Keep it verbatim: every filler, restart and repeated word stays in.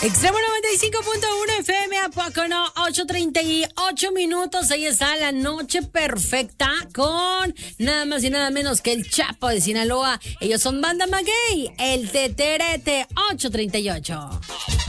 Extremo noventa y cinco punto uno F M, ¿a poco no? ocho treinta y ocho minutos, ahí está la noche perfecta con nada más y nada menos que el Chapo de Sinaloa. Ellos son Banda Maguey, el Teterete, ocho treinta y ocho.